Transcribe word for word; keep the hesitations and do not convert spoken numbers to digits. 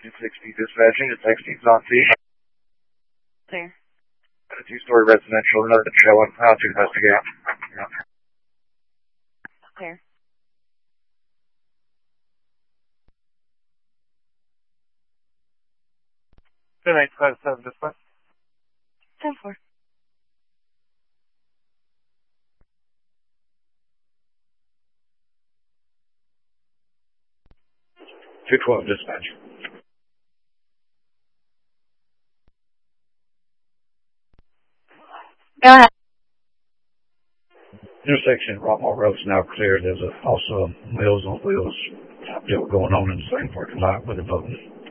two sixty dispatching to sixteen on scene. Clear. A two-story residential, another showing. How to investigate. Yeah. Clear. ten eight five seven dispatch. ten four. two twelve dispatch. Go ahead. Intersection Rockmore Road's now clear. There's a, also Wheels on Wheels deal going on in the same parking lot with the voting.